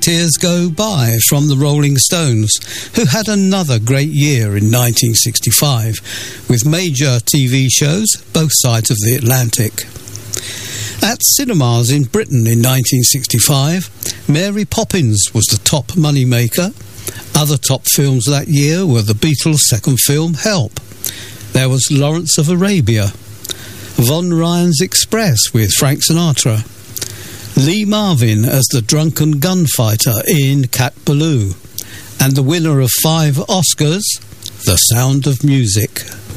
Tears Go By from the Rolling Stones, who had another great year in 1965, with major TV shows both sides of the Atlantic. At cinemas in Britain in 1965, Mary Poppins was the top moneymaker. Other top films that year were the Beatles' second film, Help. There was Lawrence of Arabia, Von Ryan's Express with Frank Sinatra, Lee Marvin as the drunken gunfighter in Cat Ballou, and the winner of 5 Oscars, The Sound of Music.